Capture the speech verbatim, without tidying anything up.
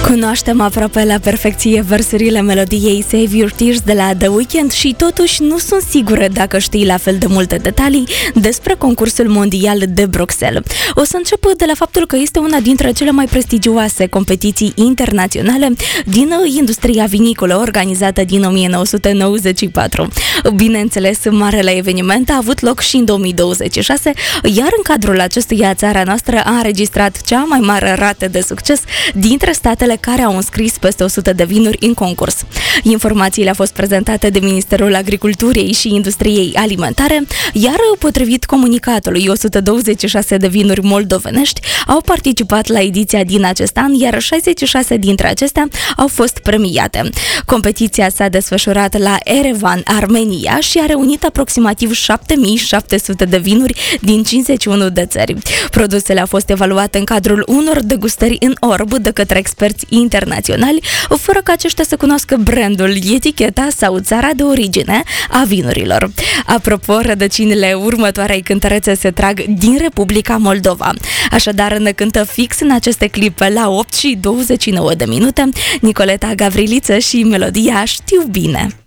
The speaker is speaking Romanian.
Cunoaștem aproape la perfecție versurile melodiei Save Your Tears de la The Weeknd și totuși nu sunt sigură dacă știi la fel de multe detalii despre concursul mondial de Bruxelles. O să încep de la faptul că este una dintre cele mai prestigioase competiții internaționale din industria vinicolă, organizată din o mie nouă sute nouăzeci și patru. Bineînțeles, marele eveniment a avut loc și în două mii douăzeci și șase, iar în cadrul acestuia țara noastră a înregistrat cea mai mare rată de succes dintre statele care au înscris peste o sută de vinuri în concurs. Informațiile au fost prezentate de Ministerul Agriculturii și Industriei Alimentare, iar potrivit comunicatului, o sută douăzeci și șase de vinuri moldovenești au participat la ediția din acest an, iar șaizeci și șase dintre acestea au fost premiate. Competiția s-a desfășurat la Erevan, Armenia, și a reunit aproximativ șapte mii șapte sute de vinuri din cincizeci și unu de țări. Produsele au fost evaluate în cadrul unor degustări în orb de către experți internaționali, fără ca aceștia să cunoască brandul, eticheta sau țara de origine a vinurilor. Apropo, rădăcinile următoarei cântărețe se trag din Republica Moldova. Așadar, ne cântă fix în aceste clipe la opt și douăzeci și nouă de minute Nicoleta Gavriliță și melodia Știu bine.